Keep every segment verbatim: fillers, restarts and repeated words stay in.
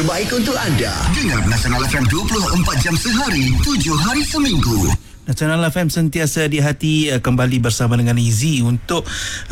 Baik untuk anda. Dengar Nasional F M dua puluh empat jam sehari, tujuh hari seminggu. Nasional F M sentiasa di hati, kembali bersama dengan Izzy untuk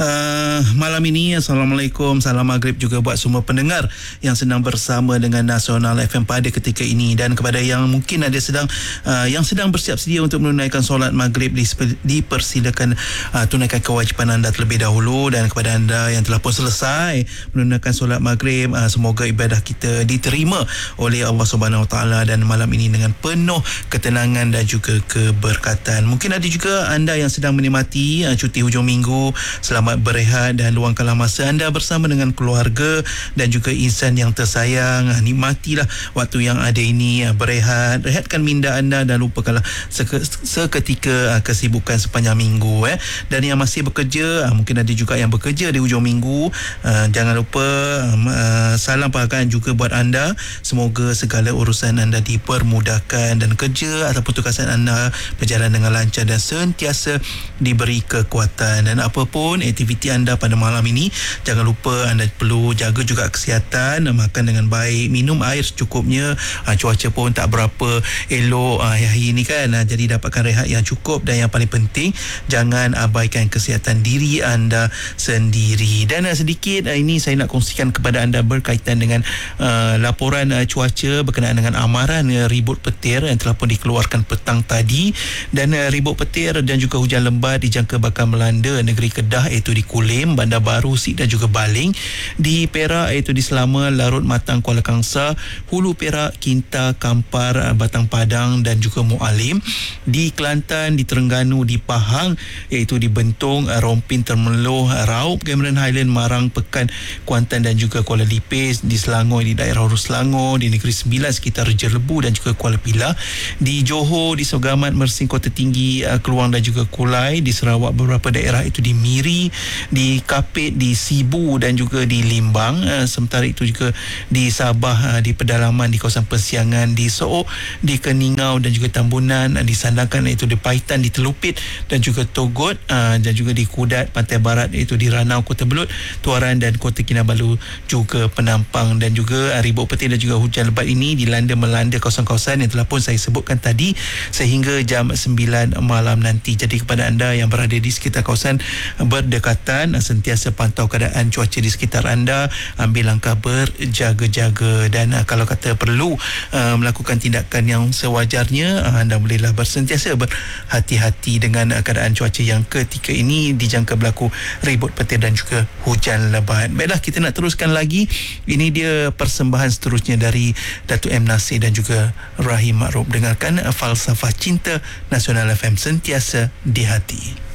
uh, malam ini. Assalamualaikum, salam maghrib juga buat semua pendengar yang sedang bersama dengan Nasional F M pada ketika ini, dan kepada yang mungkin ada sedang uh, yang sedang bersiap sedia untuk menunaikan solat maghrib, dipersilakan uh, tunaikan kewajipan anda terlebih dahulu. Dan kepada anda yang telah pun selesai menunaikan solat maghrib, uh, semoga ibadah kita diterima oleh Allah Subhanahu Wa Taala dan malam ini dengan penuh ketenangan dan juga keberkatan. Mungkin ada juga anda yang sedang menikmati uh, cuti hujung minggu. Selamat berehat dan luangkanlah masa anda bersama dengan keluarga dan juga insan yang tersayang. Uh, nikmatilah waktu yang ada ini, uh, berehat, rehatkan minda anda dan lupakanlah seke, seketika uh, kesibukan sepanjang minggu. Eh. Dan yang masih bekerja, uh, mungkin ada juga yang bekerja di hujung minggu. Uh, jangan lupa um, uh, salam pahagan juga buat anda. Semoga segala urusan anda dipermudahkan dan kerja ataupun tugasan anda berjalan dengan lancar dan sentiasa diberi kekuatan. Dan apapun aktiviti anda pada malam ini, jangan lupa anda perlu jaga juga kesihatan, makan dengan baik, minum air secukupnya. Ha, cuaca pun tak berapa elok ha, hari ini kan, ha, jadi dapatkan rehat yang cukup, dan yang paling penting jangan abaikan kesihatan diri anda sendiri. Dan uh, sedikit uh, ini saya nak kongsikan kepada anda berkaitan dengan uh, laporan uh, cuaca berkenaan dengan amaran uh, ribut petir yang telah pun dikeluarkan petang tadi. Dan uh, ribut petir dan juga hujan lebat dijangka bakal melanda negeri Kedah, iaitu di Kulim, Bandar Baru, Sik dan juga Baling. Di Perak iaitu di Selama, Larut, Matang, Kuala Kangsar, Hulu Perak, Kinta, Kampar, uh, Batang Padang dan juga Mualim. Di Kelantan, di Terengganu, di Pahang iaitu di Bentong, uh, Rompin, Temerloh, uh, Raup, Cameron Highland, Marang, Pekan, Kuantan dan juga Kuala Lipis. Di Selangor, di daerah Huruf Selangor, di Negeri Sembilan sekitar Raja Lebu dan juga Kuala Pilah. Di Johor, di Sogamat, Mersing, Kota Tinggi, uh, Keluang dan juga Kulai. Di Sarawak beberapa daerah itu di Miri, di Kapit, di Sibu dan juga di Limbang. Uh, sementara itu juga di Sabah, uh, di pedalaman di kawasan Persiangan, di Sook, di Keningau dan juga Tambunan, uh, di Sandakan iaitu di Paitan, di Telupit dan juga Togot, uh, dan juga di Kudat, Pantai Barat iaitu di Ranau, Kota Belud, Tuaran dan Kota Kinabalu juga Penampang. Dan juga uh, ribut petir dan juga hujan lebat ini dilanda melanda kawasan-kawasan yang telah pun saya sebutkan tadi sehingga jam sembilan malam nanti. Jadi kepada anda yang berada di sekitar kawasan berdekatan, sentiasa pantau keadaan cuaca di sekitar anda, ambil langkah berjaga-jaga, dan uh, kalau kata perlu uh, melakukan tindakan yang sewajarnya, uh, anda bolehlah bersentiasa berhati-hati dengan uh, keadaan cuaca yang ketika ini dijangka berlaku ribut petir dan juga hujan lebat. Baiklah, kita nak teruskan lagi. Ini dia persembahan seterusnya dari Datuk M. Nasir dan juga Rahim Ma'ruf. Dengarkan uh, Falsafah Cinta, Nasional F M sentiasa di hati.